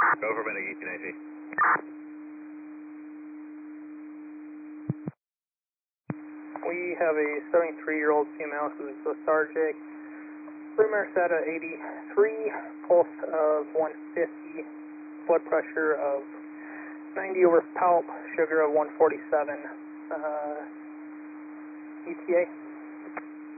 Go for minute 18AC. We have a 73-year-old female who's lethargic. Rumor set at 83, pulse of 150, blood pressure of 90 over palp, sugar of 147. ETA?